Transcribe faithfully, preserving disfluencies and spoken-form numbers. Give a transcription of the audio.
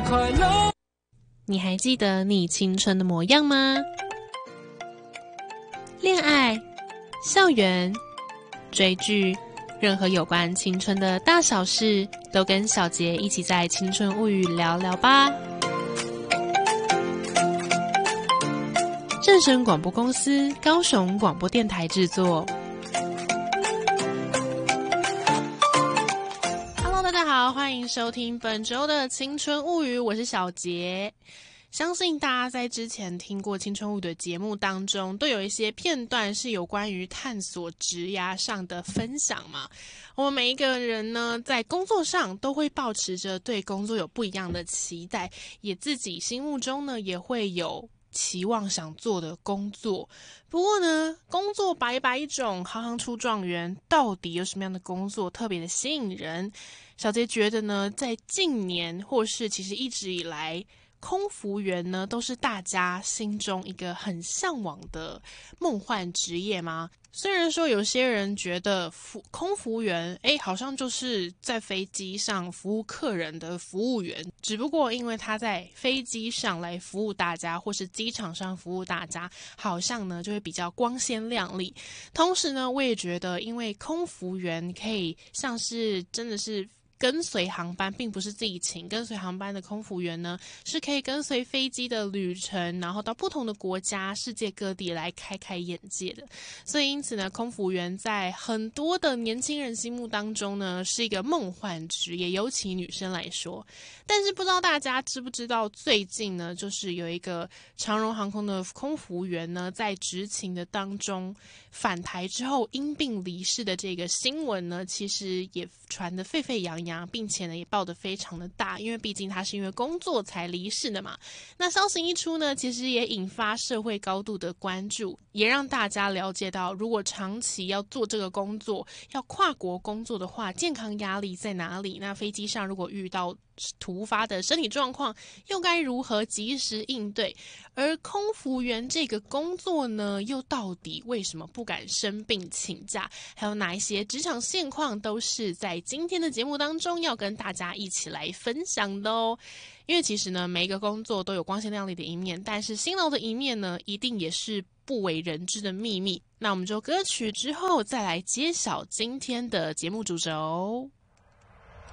快乐。 你还记得你青春的模样吗？恋爱、校园、追剧，任何有关青春的大小事，都跟小杰一起在青春物语聊聊吧。正声广播公司高雄广播电台制作。Hello， 大家好，欢迎收听本周的青春物语，我是小杰。相信大家在之前听过青春物语的节目当中，都有一些片段是有关于探索职涯上的分享嘛。我们每一个人呢，在工作上都会抱持着对工作有不一样的期待，也自己心目中呢也会有期望想做的工作。不过呢，工作百百种，行行出状元，到底有什么样的工作特别的吸引人？小杰觉得呢，在近年或是其实一直以来，空服员呢都是大家心中一个很向往的梦幻职业吗？虽然说有些人觉得服空服员诶好像就是在飞机上服务客人的服务员，只不过因为他在飞机上来服务大家，或是机场上服务大家，好像呢就会比较光鲜亮丽。同时呢，我也觉得因为空服员可以像是真的是跟随航班，并不是自己请，跟随航班的空服员呢，是可以跟随飞机的旅程，然后到不同的国家、世界各地来开开眼界的。所以因此呢，空服员在很多的年轻人心目当中呢，是一个梦幻职业，尤其女生来说。但是不知道大家知不知道，最近呢，就是有一个长荣航空的空服员呢，在执勤的当中返台之后因病离世的这个新闻呢，其实也传得沸沸扬扬，并且呢也报得非常的大，因为毕竟他是因为工作才离世的嘛。那消息一出呢，其实也引发社会高度的关注，也让大家了解到，如果长期要做这个工作，要跨国工作的话，健康压力在哪里？那飞机上如果遇到突发的身体状况，又该如何及时应对？而空服员这个工作呢，又到底为什么不敢生病请假？还有哪一些职场现况，都是在今天的节目当中要跟大家一起来分享的哦。因为其实呢，每一个工作都有光鲜亮丽的一面，但是辛劳的一面呢，一定也是不为人知的秘密。那我们就歌曲之后再来揭晓今天的节目主轴。